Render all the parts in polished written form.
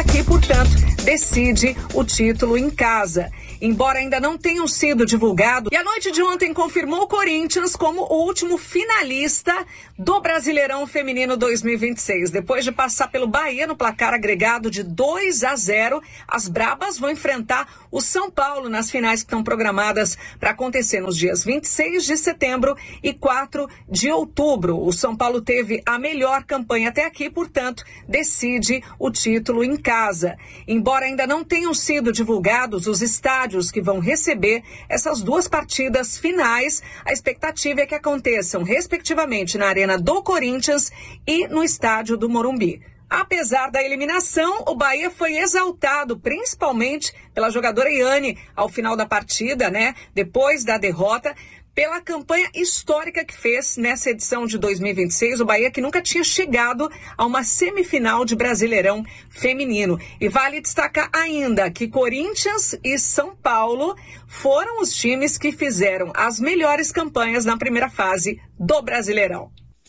aqui, portanto, decide o título em casa. Embora ainda não tenham sido divulgados, e a noite de ontem confirmou o Corinthians como o último finalista do Brasileirão Feminino 2026. Depois de passar pelo Bahia no placar agregado de 2-0, as Brabas vão enfrentar o São Paulo nas finais que estão programadas para acontecer nos dias 26 de setembro e 4 de outubro. O São Paulo teve a melhor campanha até aqui, portanto, decide o título em casa. Embora ainda não tenham sido divulgados os estádios que vão receber essas duas partidas finais, a expectativa é que aconteçam, respectivamente, na Arena do Corinthians e no estádio do Morumbi. Apesar da eliminação, o Bahia foi exaltado, principalmente pela jogadora Iane, ao final da partida, depois da derrota, pela campanha histórica que fez nessa edição de 2026, o Bahia que nunca tinha chegado a uma semifinal de Brasileirão feminino. E vale destacar ainda que Corinthians e São Paulo foram os times que fizeram as melhores campanhas na primeira fase do Brasileirão.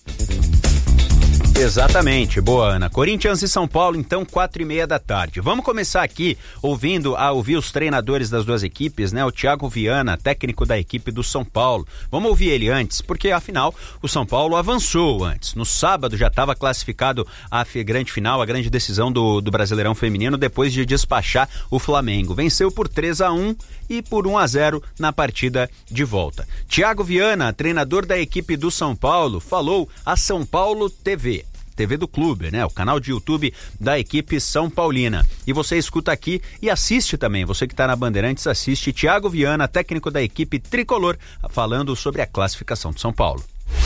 Exatamente, boa, Ana. Corinthians e São Paulo, então, 4:30 da tarde. Vamos começar aqui ouvir os treinadores das duas equipes, O Thiago Viana, técnico da equipe do São Paulo. Vamos ouvir ele antes, porque afinal o São Paulo avançou antes. No sábado já estava classificado a grande final, a grande decisão do Brasileirão Feminino, depois de despachar o Flamengo. Venceu por 3-1 e por 1-0 na partida de volta. Thiago Viana, treinador da equipe do São Paulo, falou a São Paulo TV do clube, o canal de YouTube da equipe São Paulina. E você escuta aqui e assiste também, você que está na Bandeirantes, assiste Thiago Viana, técnico da equipe tricolor, falando sobre a classificação de São Paulo.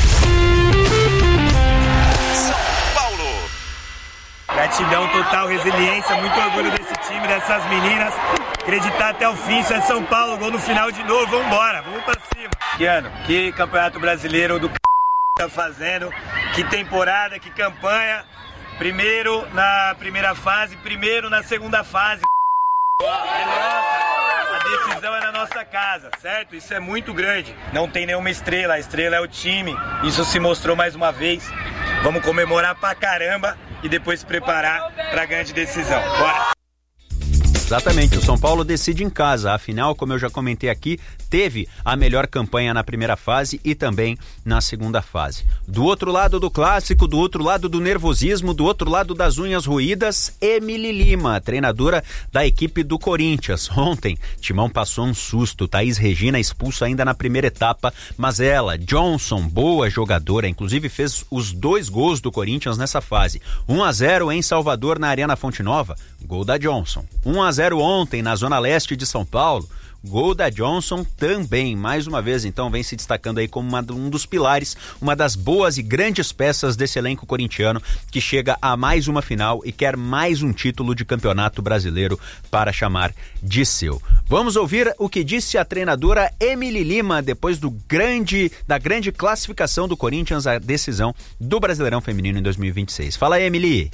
São Paulo. Gratidão total, resiliência, muito orgulho desse time, dessas meninas. Acreditar até o fim, isso é São Paulo, gol no final de novo, vamos embora, vamos pra cima. Que ano, que campeonato brasileiro do tá fazendo, que temporada, que campanha, primeiro na primeira fase, primeiro na segunda fase. É nossa, a decisão é na nossa casa, certo? Isso é muito grande, não tem nenhuma estrela, a estrela é o time, isso se mostrou mais uma vez, vamos comemorar pra caramba e depois se preparar pra grande decisão, bora! Exatamente, o São Paulo decide em casa, afinal, como eu já comentei aqui, teve a melhor campanha na primeira fase e também na segunda fase. Do outro lado do clássico, do outro lado do nervosismo, do outro lado das unhas roídas, Emily Lima, treinadora da equipe do Corinthians. Ontem, Timão passou um susto, Thaís Regina expulsa ainda na primeira etapa, mas ela, Johnson, boa jogadora, inclusive fez os 2 gols do Corinthians nessa fase. 1-0 em Salvador, na Arena Fonte Nova, gol da Johnson. 1-0 ontem na Zona Leste de São Paulo, gol da Johnson também, mais uma vez, então vem se destacando aí como um dos pilares, uma das boas e grandes peças desse elenco corintiano que chega a mais uma final e quer mais um título de campeonato brasileiro para chamar de seu. Vamos ouvir o que disse a treinadora Emily Lima depois da grande classificação do Corinthians à decisão do Brasileirão Feminino em 2026. Fala, Emily!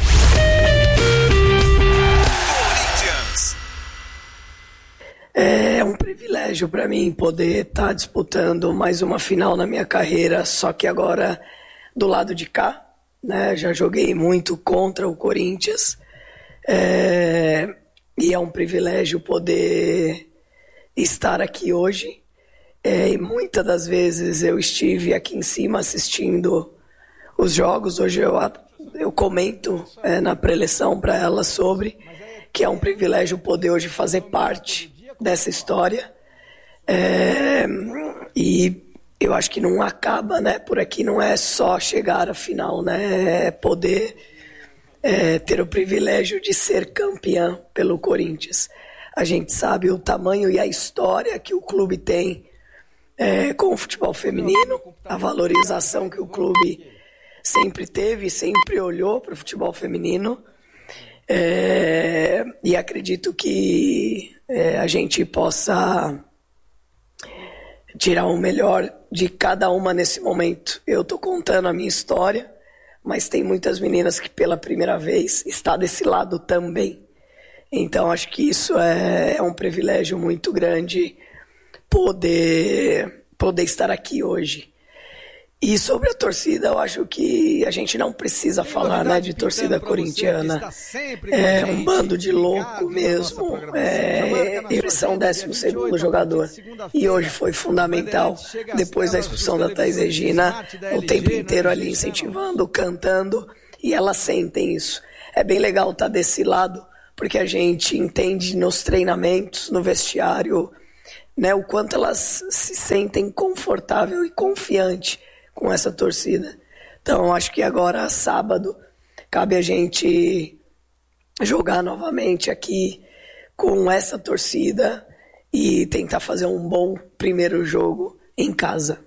É um privilégio para mim poder estar disputando mais uma final na minha carreira, só que agora do lado de cá, Já joguei muito contra o Corinthians, e é um privilégio poder estar aqui hoje. E muitas das vezes eu estive aqui em cima assistindo os jogos. Hoje eu comento na preleção para elas sobre que é um privilégio poder hoje fazer parte dessa história, e eu acho que não acaba, por aqui não é só chegar à final, é poder ter o privilégio de ser campeã pelo Corinthians. A gente sabe o tamanho e a história que o clube tem com o futebol feminino, a valorização que o clube sempre teve, sempre olhou para o futebol feminino, e acredito que a gente possa tirar o melhor de cada uma nesse momento. Eu estou contando a minha história, mas tem muitas meninas que pela primeira vez está desse lado também. Então acho que isso é um privilégio muito grande poder estar aqui hoje. E sobre a torcida, eu acho que a gente não precisa falar, né, de torcida corintiana. É um bando de louco mesmo. Eles são o 12º jogador. E hoje foi fundamental, depois da expulsão da Thaís Regina, o tempo inteiro ali incentivando, cantando, e elas sentem isso. É bem legal estar desse lado, porque a gente entende nos treinamentos, no vestiário, né, o quanto elas se sentem confortável e confiante com essa torcida. Então, acho que agora, sábado, cabe a gente jogar novamente aqui com essa torcida e tentar fazer um bom primeiro jogo em casa.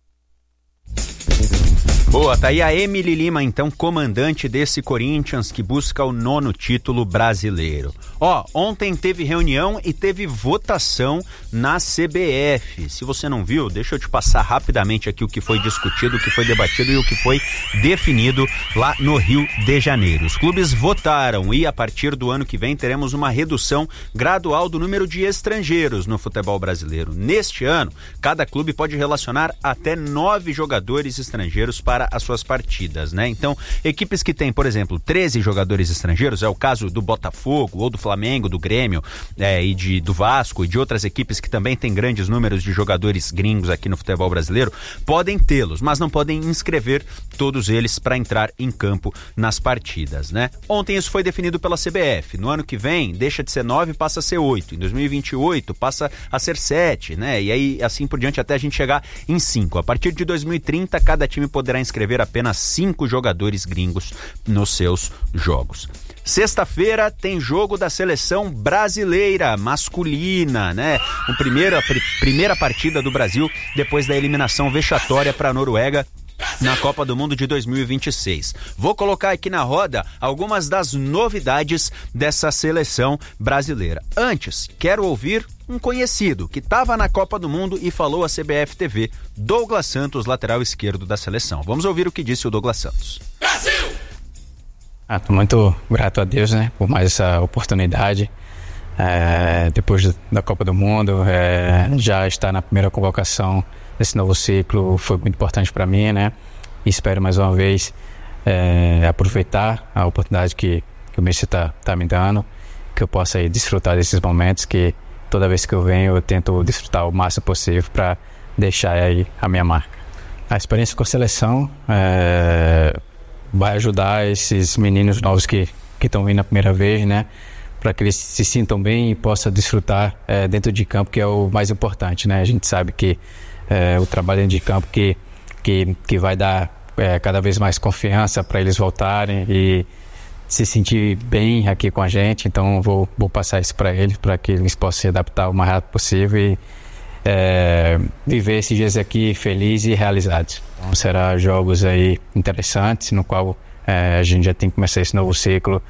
Boa, tá aí a Emily Lima, então, comandante desse Corinthians que busca o 9º título brasileiro. Ontem teve reunião e teve votação na CBF. Se você não viu, deixa eu te passar rapidamente aqui o que foi discutido, o que foi debatido e o que foi definido lá no Rio de Janeiro. Os clubes votaram e a partir do ano que vem teremos uma redução gradual do número de estrangeiros no futebol brasileiro. Neste ano, cada clube pode relacionar até 9 jogadores estrangeiros para as suas partidas, né? Então, equipes que têm, por exemplo, 13 jogadores estrangeiros, é o caso do Botafogo ou do Flamengo, do Grêmio e do Vasco e de outras equipes que também têm grandes números de jogadores gringos aqui no futebol brasileiro, podem tê-los, mas não podem inscrever todos eles para entrar em campo nas partidas, né? Ontem isso foi definido pela CBF. No ano que vem, deixa de ser 9, passa a ser 8. Em 2028, passa a ser 7, né? E aí, assim por diante, até a gente chegar em 5. A partir de 2030, cada time poderá inscrever apenas 5 jogadores gringos nos seus jogos. Sexta-feira tem jogo da seleção brasileira masculina, né? A primeira partida do Brasil depois da eliminação vexatória para a Noruega na Copa do Mundo de 2026. Vou colocar aqui na roda algumas das novidades dessa seleção brasileira. Antes, quero ouvir um conhecido que estava na Copa do Mundo e falou à CBF TV, Douglas Santos, lateral esquerdo da seleção. Vamos ouvir o que disse o Douglas Santos. Brasil! Estou muito grato a Deus, né, por mais essa oportunidade. Depois da Copa do Mundo, já estar na primeira convocação desse novo ciclo foi muito importante para mim, né? E espero mais uma vez aproveitar a oportunidade que o Messi está me dando, que eu possa aí desfrutar desses momentos, que toda vez que eu venho eu tento desfrutar o máximo possível para deixar aí a minha marca. A experiência com a seleção vai ajudar esses meninos novos que estão vindo a primeira vez, né? Para que eles se sintam bem e possam desfrutar dentro de campo, que é o mais importante, né? A gente sabe que o trabalho dentro de campo que vai dar cada vez mais confiança para eles voltarem e se sentir bem aqui com a gente. Então vou passar isso para eles, para que eles possam se adaptar o mais rápido possível e viver esses dias aqui felizes e realizados. Então serão jogos aí interessantes, no qual a gente já tem que começar esse novo ciclo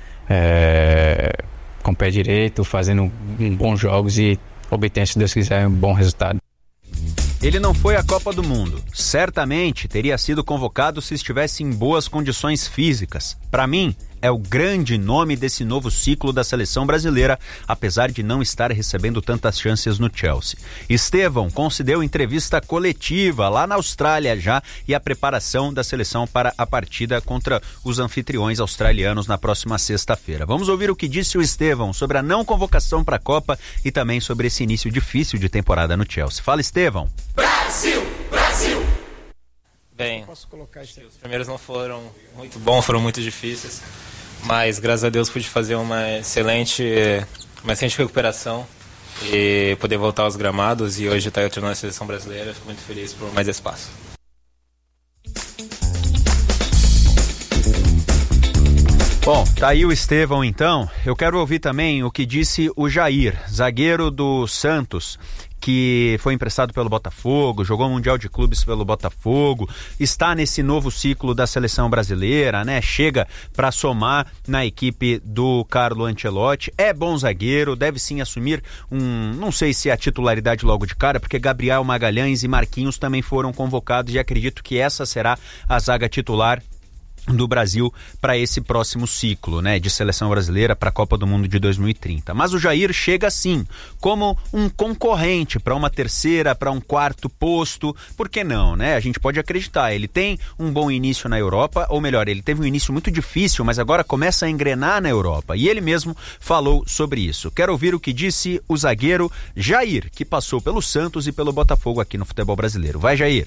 com o pé direito, fazendo bons jogos e obter, se Deus quiser, um bom resultado. Ele não foi à Copa do Mundo. Certamente teria sido convocado se estivesse em boas condições físicas. Para mim, é o grande nome desse novo ciclo da seleção brasileira, apesar de não estar recebendo tantas chances no Chelsea. Estevão concedeu entrevista coletiva lá na Austrália já e a preparação da seleção para a partida contra os anfitriões australianos na próxima sexta-feira. Vamos ouvir o que disse o Estevão sobre a não convocação para a Copa e também sobre esse início difícil de temporada no Chelsea. Fala, Estevão! Brasil! Brasil! Bem, os primeiros não foram muito bons, foram muito difíceis, mas graças a Deus pude fazer uma excelente recuperação e poder voltar aos gramados, e hoje estar treinando a seleção brasileira. Fico muito feliz por mais espaço. Bom, tá aí o Estevão então. Eu quero ouvir também o que disse o Jair, zagueiro do Santos, que foi emprestado pelo Botafogo, jogou o Mundial de Clubes pelo Botafogo, está nesse novo ciclo da seleção brasileira, né? Chega para somar na equipe do Carlo Ancelotti, é bom zagueiro, deve sim assumir não sei se a titularidade logo de cara, porque Gabriel Magalhães e Marquinhos também foram convocados e acredito que essa será a zaga titular do Brasil para esse próximo ciclo, né, de seleção brasileira para a Copa do Mundo de 2030. Mas o Jair chega sim, como um concorrente para uma terceira, para um quarto posto, por que não, né? A gente pode acreditar, ele tem um bom início na Europa, ou melhor, ele teve um início muito difícil, mas agora começa a engrenar na Europa, e ele mesmo falou sobre isso. Quero ouvir o que disse o zagueiro Jair, que passou pelo Santos e pelo Botafogo aqui no futebol brasileiro. Vai, Jair!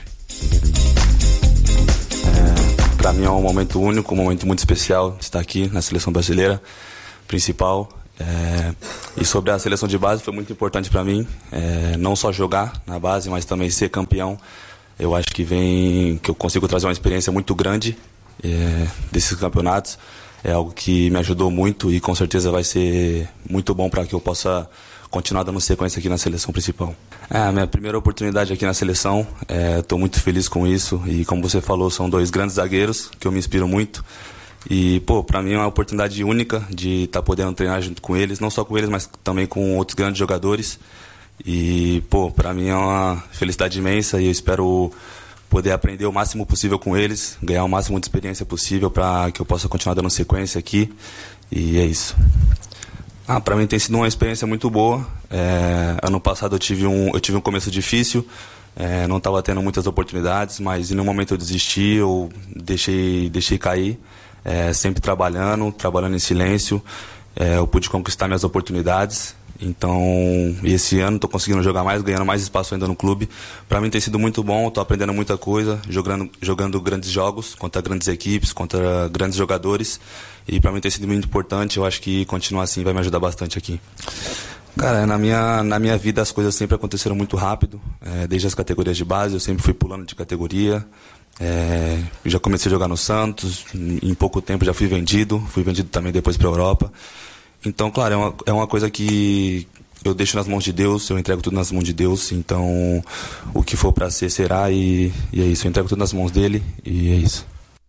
Para mim é um momento único, um momento muito especial de estar aqui na seleção brasileira principal. E sobre a seleção de base foi muito importante para mim, não só jogar na base, mas também ser campeão. Eu acho que eu consigo trazer uma experiência muito grande desses campeonatos. É algo que me ajudou muito e com certeza vai ser muito bom para que eu possa continuar dando sequência aqui na seleção principal. A minha primeira oportunidade aqui na seleção, estou muito feliz com isso e como você falou, são 2 grandes zagueiros que eu me inspiro muito e, para mim é uma oportunidade única de estar podendo treinar junto com eles, não só com eles, mas também com outros grandes jogadores e, para mim é uma felicidade imensa e eu espero poder aprender o máximo possível com eles, ganhar o máximo de experiência possível para que eu possa continuar dando sequência aqui e é isso. Para mim tem sido uma experiência muito boa. Ano passado eu tive um começo difícil, não estava tendo muitas oportunidades, mas em nenhum momento eu desisti, eu deixei cair, sempre trabalhando em silêncio, eu pude conquistar minhas oportunidades. Então, esse ano estou conseguindo jogar mais, ganhando mais espaço ainda no clube. Para mim tem sido muito bom, estou aprendendo muita coisa, jogando grandes jogos, contra grandes equipes, contra grandes jogadores. E para mim tem sido muito importante, eu acho que continuar assim vai me ajudar bastante aqui. Cara, na minha vida as coisas sempre aconteceram muito rápido, desde as categorias de base, eu sempre fui pulando de categoria. Já comecei a jogar no Santos, em pouco tempo já fui vendido também depois para a Europa. Então, claro, é uma coisa que eu deixo nas mãos de Deus, eu entrego tudo nas mãos de Deus, então o que for para ser, será, e é isso, eu entrego tudo nas mãos dele, e é isso.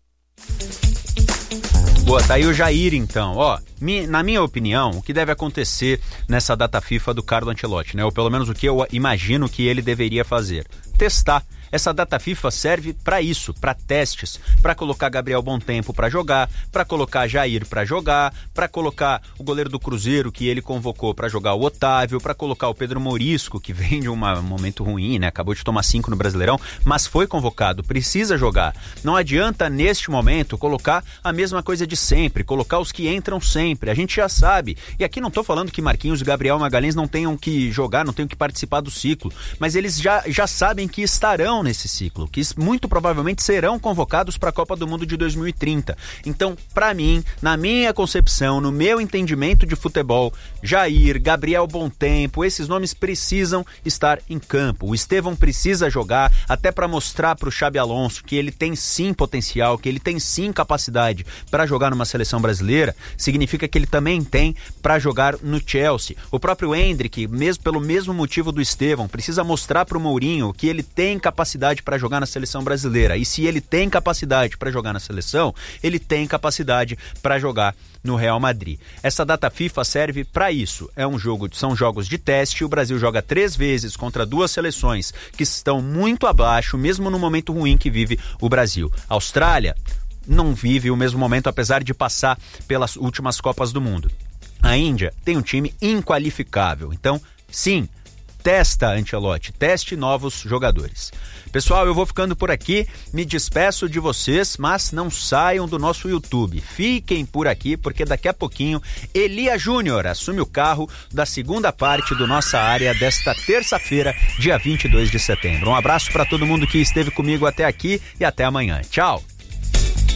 Boa, tá aí o Jair então, na minha opinião, o que deve acontecer nessa data FIFA do Carlo Ancelotti, né, ou pelo menos o que eu imagino que ele deveria fazer, testar. Essa data FIFA serve para isso, para testes, para colocar Gabriel Bontempo para jogar, para colocar Jair para jogar, para colocar o goleiro do Cruzeiro que ele convocou para jogar o Otávio, para colocar o Pedro Mourisco, que vem de um momento ruim, né? Acabou de tomar 5 no Brasileirão, mas foi convocado, precisa jogar. Não adianta neste momento colocar a mesma coisa de sempre, colocar os que entram sempre, a gente já sabe. E aqui não estou falando que Marquinhos e Gabriel Magalhães não tenham que jogar, não tenham que participar do ciclo, mas eles já sabem que estarão nesse ciclo, que muito provavelmente serão convocados para a Copa do Mundo de 2030. Então, para mim, na minha concepção, no meu entendimento de futebol, Jair, Gabriel Bontempo, esses nomes precisam estar em campo. O Estevão precisa jogar, até para mostrar para o Xabi Alonso que ele tem sim potencial, que ele tem sim capacidade para jogar numa seleção brasileira, significa que ele também tem para jogar no Chelsea. O próprio Endrick, mesmo pelo mesmo motivo do Estevão, precisa mostrar para o Mourinho que ele tem capacidade para jogar na seleção brasileira. E se ele tem capacidade para jogar na seleção, ele tem capacidade para jogar no Real Madrid. Essa data FIFA serve para isso. São jogos de teste. O Brasil joga 3 vezes contra 2 seleções que estão muito abaixo, mesmo no momento ruim que vive o Brasil. A Austrália não vive o mesmo momento, apesar de passar pelas últimas Copas do Mundo. A Índia tem um time inqualificável. Então, sim, testa, Ancelotti, teste novos jogadores. Pessoal, eu vou ficando por aqui, me despeço de vocês, mas não saiam do nosso YouTube. Fiquem por aqui, porque daqui a pouquinho Elia Júnior assume o carro da segunda parte do Nossa Área desta terça-feira, dia 22 de setembro. Um abraço para todo mundo que esteve comigo até aqui e até amanhã. Tchau!